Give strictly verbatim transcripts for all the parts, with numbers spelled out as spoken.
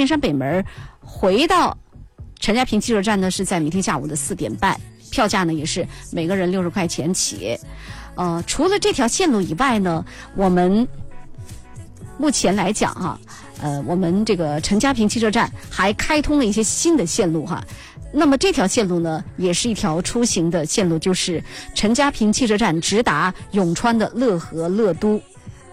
面山北门回到陈家坪汽车站呢是在每天下午的四点半，票价呢也是每个人六十块钱起。呃，除了这条线路以外呢，我们目前来讲哈、啊，呃，我们这个陈家坪汽车站还开通了一些新的线路哈。那么这条线路呢，也是一条出行的线路，就是陈家坪汽车站直达永川的乐和乐都。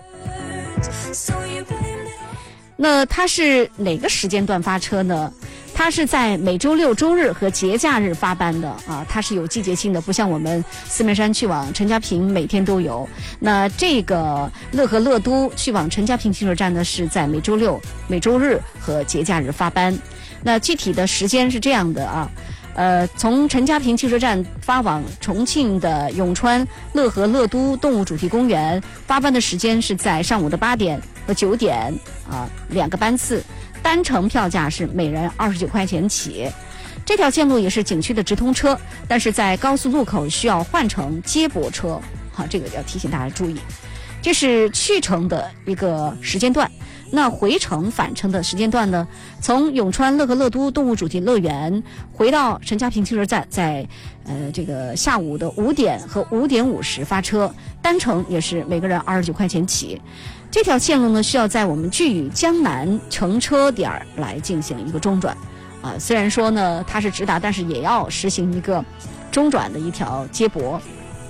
那它是哪个时间段发车呢？它是在每周六、周日和节假日发班的啊，它是有季节性的，不像我们四面山去往陈家坪每天都有。那这个乐和乐都去往陈家坪汽车站呢，是在每周六、每周日和节假日发班。那具体的时间是这样的啊，呃，从陈家坪汽车站发往重庆的永川乐和乐都动物主题公园，发班的时间是在上午的八点和九点啊，两个班次。单程票价是每人二十九块钱起。这条线路也是景区的直通车，但是在高速路口需要换乘接驳车，好，这个要提醒大家注意。这是去程的一个时间段。那回程返程的时间段呢，从永川乐和乐都动物主题乐园回到陈家坪汽车站，在呃这个下午的五点和五点五十发车，单程也是每个人二十九块钱起。这条线路呢，需要在我们巨宇江南乘车点来进行一个中转啊、呃。虽然说呢它是直达，但是也要实行一个中转的一条接驳。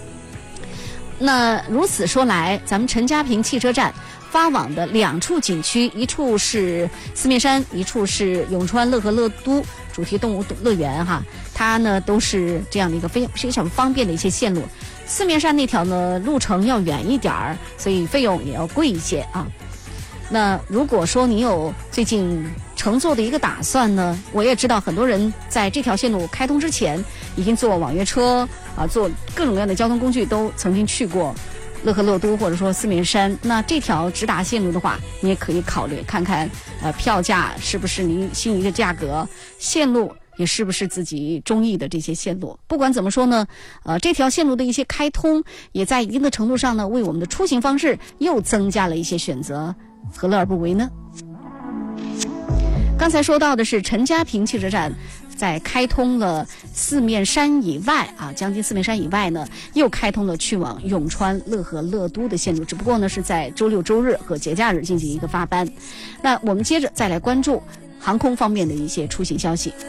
那如此说来，咱们陈家坪汽车站发往的两处景区，一处是四面山，一处是永川乐和乐都主题动物乐园哈，它呢都是这样的一个非非常方便的一些线路。四面山那条呢路程要远一点儿，所以费用也要贵一些啊。那如果说你有最近乘坐的一个打算呢，我也知道很多人在这条线路开通之前已经坐网约车啊，坐各种各样的交通工具都曾经去过乐和乐都或者说四面山。那这条直达线路的话，你也可以考虑看看，呃，票价是不是您心仪的价格，线路也是不是自己中意的这些线路。不管怎么说呢，呃，这条线路的一些开通，也在一定的程度上呢，为我们的出行方式又增加了一些选择，何乐而不为呢？刚才说到的是陈家坪汽车站在开通了四面山以外啊，将近四面山以外呢，又开通了去往永川乐和乐都的线路，只不过呢是在周六周日和节假日进行一个发班。那我们接着再来关注航空方面的一些出行消息。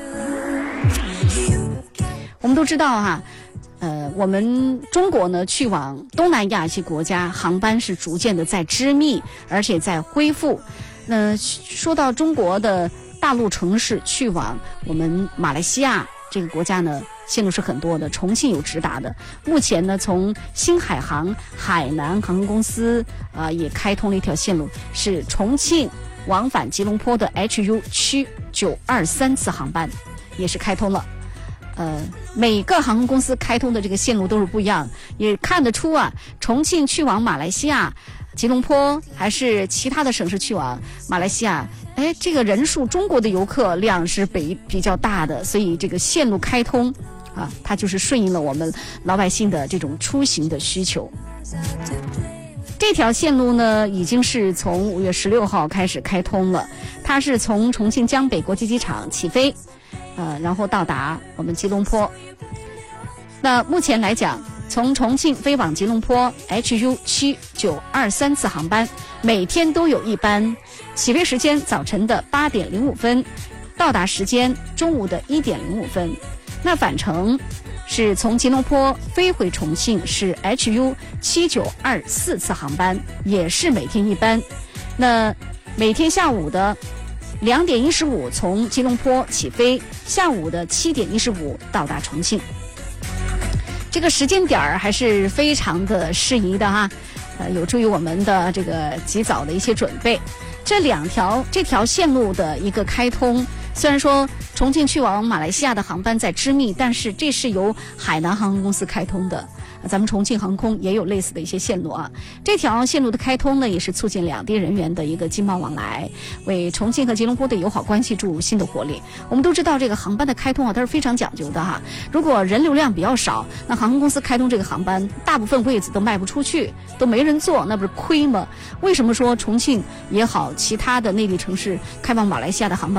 我们都知道哈，呃，我们中国呢去往东南亚一些国家航班是逐渐的在织密，而且在恢复。那说到中国的大陆城市去往我们马来西亚这个国家呢，线路是很多的，重庆有直达的。目前呢，从新海航海南航空公司啊、呃、也开通了一条线路，是重庆往返吉隆坡的 H U 七九二三次航班，也是开通了。呃，每个航空公司开通的这个线路都是不一样，也看得出啊，重庆去往马来西亚吉隆坡还是其他的省市去往马来西亚，哎，这个人数中国的游客量是比比较大的，所以这个线路开通啊，它就是顺应了我们老百姓的这种出行的需求。这条线路呢，已经是从五月十六号开始开通了，它是从重庆江北国际机场起飞，呃，然后到达我们吉隆坡。那目前来讲，从重庆飞往吉隆坡 H U 七九二三次航班，每天都有一班，起飞时间早晨的八点零五分，到达时间中午的一点零五分。那返程是从吉隆坡飞回重庆，是 H U 七九二四次航班，也是每天一班。那每天下午的两点一十五从吉隆坡起飞，下午的七点一十五到达重庆。这个时间点儿还是非常的适宜的哈，呃，有助于我们的这个及早的一些准备。这两条这条线路的一个开通，虽然说重庆去往马来西亚的航班在织密，但是这是由海南航空公司开通的。咱们重庆航空也有类似的一些线路啊。这条线路的开通呢，也是促进两地人员的一个经贸往来，为重庆和吉隆坡的友好关系注入新的活力。我们都知道这个航班的开通啊，它是非常讲究的哈。如果人流量比较少，那航空公司开通这个航班，大部分位子都卖不出去，都没人坐，那不是亏吗？为什么说重庆也好，其他的内地城市开往马来西亚的航班